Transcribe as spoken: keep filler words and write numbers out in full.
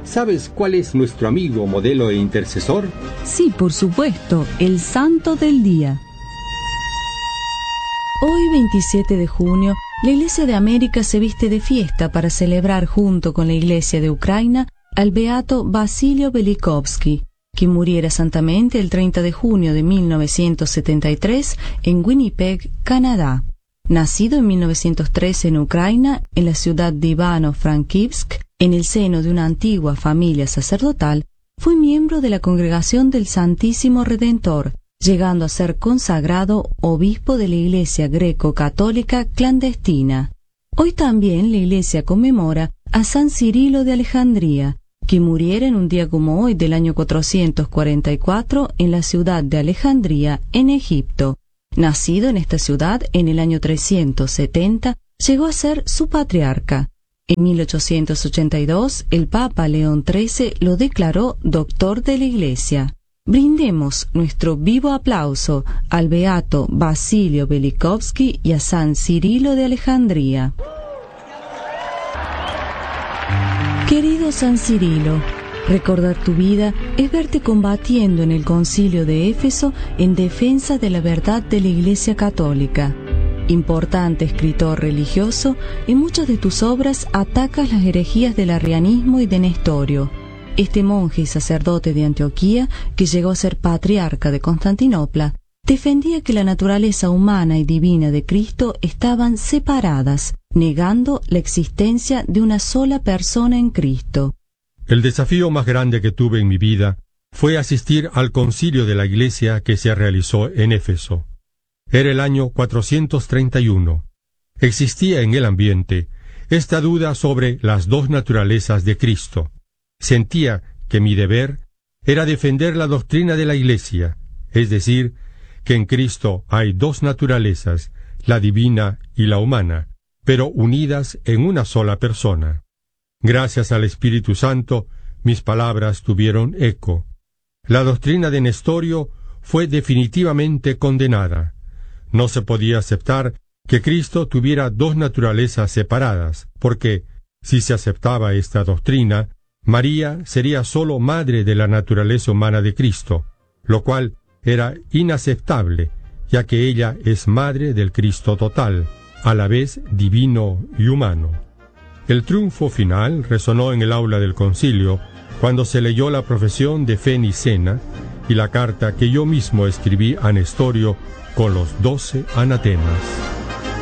¿Sabes cuál es nuestro amigo, modelo e intercesor? Sí, por supuesto, el Santo del Día. Hoy, veintisiete de junio, la Iglesia de América se viste de fiesta para celebrar junto con la Iglesia de Ucrania al beato Basilio Velikovsky, quien muriera santamente el treinta de junio de mil novecientos setenta y tres en Winnipeg, Canadá. Nacido en mil novecientos trece en Ucrania, en la ciudad de Ivano-Frankivsk, en el seno de una antigua familia sacerdotal, fue miembro de la Congregación del Santísimo Redentor, llegando a ser consagrado obispo de la Iglesia greco-católica clandestina. Hoy también la Iglesia conmemora a San Cirilo de Alejandría, que muriera en un día como hoy del año cuatrocientos cuarenta y cuatro en la ciudad de Alejandría, en Egipto. Nacido en esta ciudad en el año trescientos setenta, llegó a ser su patriarca. En mil ochocientos ochenta y dos, el Papa León trece lo declaró doctor de la Iglesia. Brindemos nuestro vivo aplauso al beato Basilio Velikovsky y a San Cirilo de Alejandría. Querido San Cirilo, recordar tu vida es verte combatiendo en el Concilio de Éfeso en defensa de la verdad de la Iglesia Católica. Importante escritor religioso, en muchas de tus obras atacas las herejías del arrianismo y de Nestorio. Este monje y sacerdote de Antioquía, que llegó a ser patriarca de Constantinopla, defendía que la naturaleza humana y divina de Cristo estaban separadas, negando la existencia de una sola persona en Cristo. El desafío más grande que tuve en mi vida fue asistir al concilio de la Iglesia que se realizó en Éfeso. Era el año cuatrocientos treinta y uno. Existía en el ambiente esta duda sobre las dos naturalezas de Cristo. Sentía que mi deber era defender la doctrina de la Iglesia, es decir, que en Cristo hay dos naturalezas, la divina y la humana, pero unidas en una sola persona. Gracias al Espíritu Santo, mis palabras tuvieron eco. La doctrina de Nestorio fue definitivamente condenada. No se podía aceptar que Cristo tuviera dos naturalezas separadas, porque, si se aceptaba esta doctrina, María sería sólo madre de la naturaleza humana de Cristo, lo cual era inaceptable, ya que ella es madre del Cristo total, a la vez divino y humano. El triunfo final resonó en el aula del concilio cuando se leyó la profesión de fe nicena y la carta que yo mismo escribí a Nestorio con los doce anatemas.